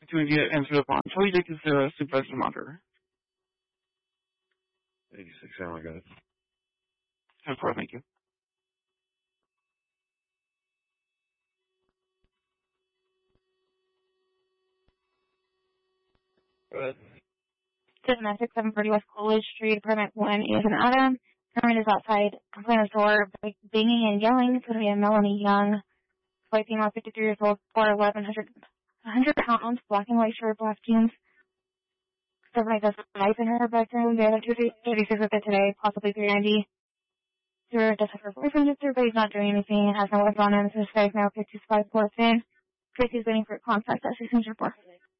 To immediate answer the phone. Charlie Dick is the supervisor monitor. 86, oh my god. 10-4, thank you. Go ahead. Domestic 740 West Coolidge Street, apartment 1, Ethan Adam. Herman is outside, complainant's door, banging and yelling. It's going to be a Melanie Young, white female, 53 years old, 4'11", 100 pounds, black and white shirt, black jeans. Somebody has a knife in her bedroom. They have 236 with it today, possibly 390. Zero does have her boyfriend with her, but he's not doing anything and has no weapon on him. This is 5 now, 55 fourth in. Tracy's waiting for contact at 604.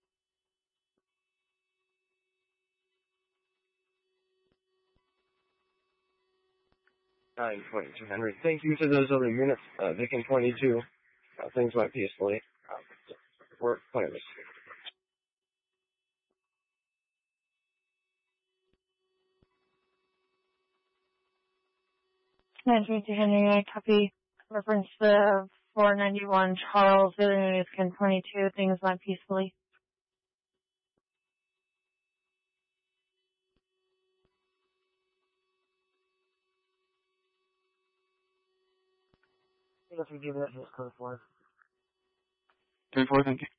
9.2 Henry. Thank you to those other units. Vic and 22. Things went peacefully. We're pointless. 9.2 Henry, I copy. Reference the 491 Charles, the other units can 22. Things went peacefully. I guess we give that just code 4. 10-4, thank you.